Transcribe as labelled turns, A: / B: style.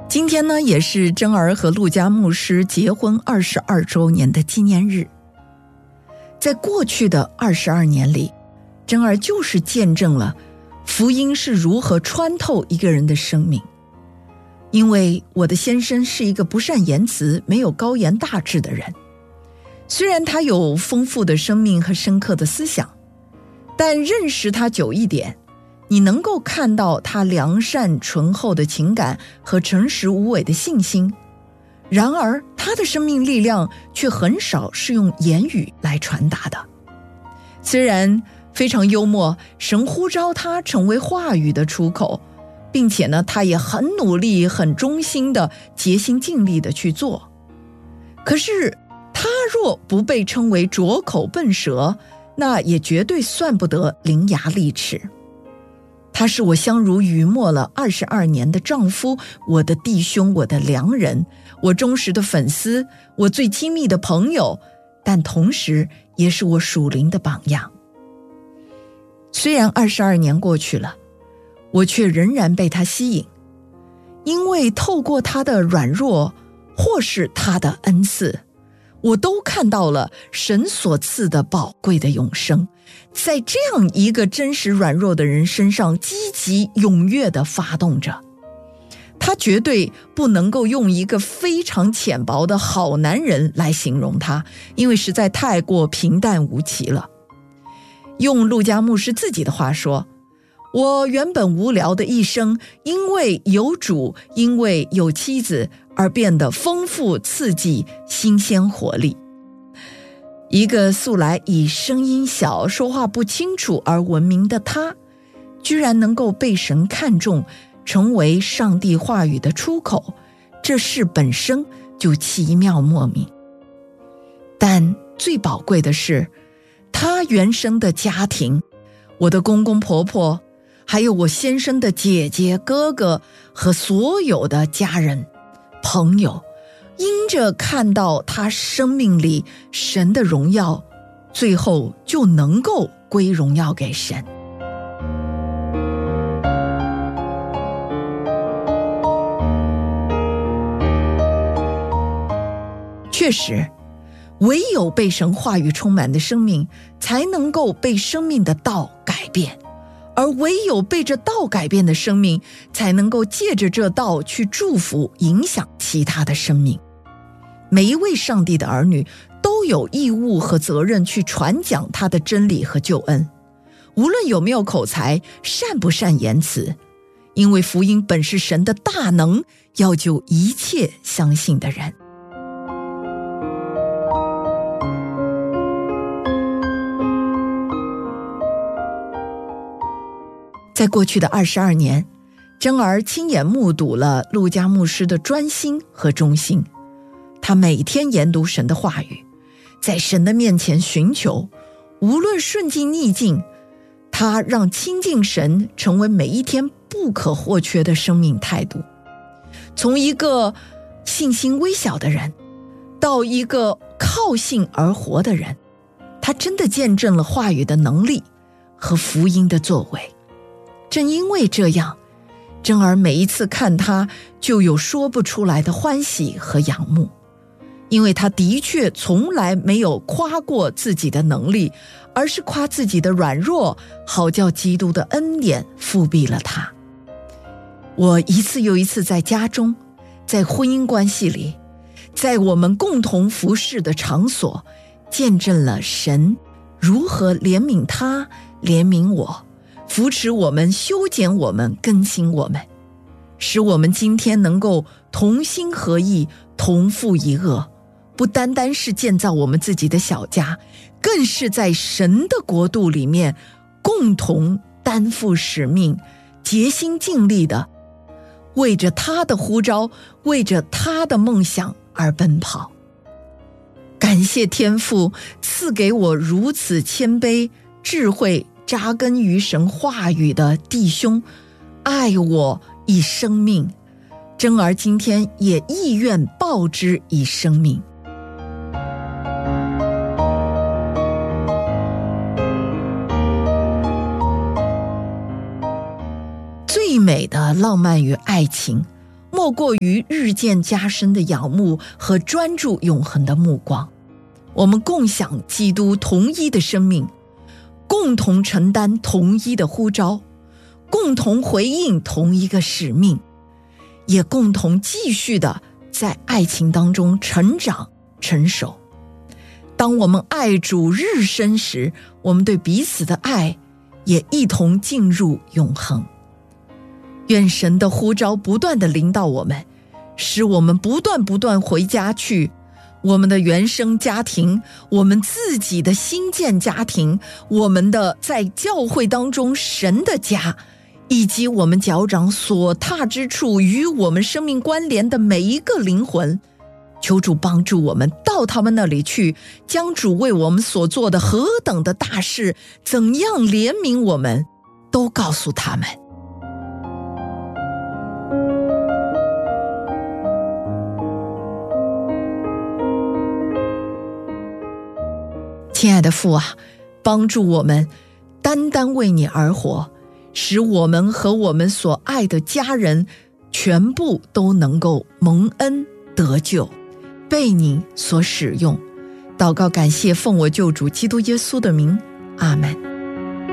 A: 今天呢，也是珍儿和陆家牧师结婚22周年的纪念日。在过去的22年里，珍儿就是见证了福音是如何穿透一个人的生命。因为我的先生是一个不善言辞、没有高言大志的人，虽然他有丰富的生命和深刻的思想，但认识他久一点，你能够看到他良善醇厚的情感和诚实无伪的信心。然而他的生命力量却很少是用言语来传达的。虽然非常幽默，神呼召他成为话语的出口，并且呢，他也很努力、很忠心的、竭心尽力的去做。可是他若不被称为拙口笨舌，那也绝对算不得伶牙俐齿。他是我相濡以沫了22年的丈夫，我的弟兄，我的良人，我忠实的粉丝，我最亲密的朋友，但同时也是我属灵的榜样。虽然22年过去了，我却仍然被他吸引，因为透过他的软弱或是他的恩赐，我都看到了神所赐的宝贵的永生，在这样一个真实软弱的人身上积极踊跃地发动着。他绝对不能够用一个非常浅薄的好男人来形容他，因为实在太过平淡无奇了。用陆家牧师自己的话说，我原本无聊的一生，因为有主，因为有妻子，而变得丰富刺激、新鲜活力。一个素来以声音小、说话不清楚而闻名的他，居然能够被神看中，成为上帝话语的出口，这事本身就奇妙莫名。但最宝贵的是，他原生的家庭，我的公公婆婆，还有我先生的姐姐哥哥和所有的家人朋友，因着看到他生命里神的荣耀，最后就能够归荣耀给神。确实，唯有被神话语充满的生命，才能够被生命的道改变，而唯有被这道改变的生命，才能够借着这道去祝福、影响其他的生命。每一位上帝的儿女都有义务和责任去传讲他的真理和救恩，无论有没有口才，善不善言辞，因为福音本是神的大能，要救一切相信的人。在过去的22年，珍儿亲眼目睹了陆家牧师的专心和忠心。他每天研读神的话语，在神的面前寻求，无论顺境逆境，他让亲近神成为每一天不可或缺的生命态度。从一个信心微小的人，到一个靠信而活的人，他真的见证了话语的能力和福音的作为。正因为这样，珍儿每一次看他就有说不出来的欢喜和仰慕，因为他的确从来没有夸过自己的能力，而是夸自己的软弱，好叫基督的恩典覆庇了他。我一次又一次在家中，在婚姻关系里，在我们共同服侍的场所，见证了神如何怜悯他，怜悯我，扶持我们，修剪我们，更新我们，使我们今天能够同心合意，同负一轭，不单单是建造我们自己的小家，更是在神的国度里面共同担负使命，竭心尽力的为着他的呼召，为着他的梦想而奔跑。感谢天父赐给我如此谦卑、智慧、扎根于神话语的弟兄，爱我以生命。珍儿今天也意愿报之以生命。最美的浪漫与爱情， 莫过于日渐加深的仰慕和专注永恒的目光。我们共享基督同一的生命，共同承担同一的呼召，共同回应同一个使命，也共同继续的在爱情当中成长成熟。当我们爱主日深时，我们对彼此的爱也一同进入永恒。愿神的呼召不断地临到我们，使我们不断回家去，我们的原生家庭，我们自己的新建家庭，我们的在教会当中神的家，以及我们脚掌所踏之处与我们生命关联的每一个灵魂，求主帮助我们到他们那里去，将主为我们所做的何等的大事，怎样怜悯我们，都告诉他们。亲爱的父啊，帮助我们单单为你而活，使我们和我们所爱的家人全部都能够蒙恩得救，被你所使用。祷告感谢，奉我救主基督耶稣的名，阿们。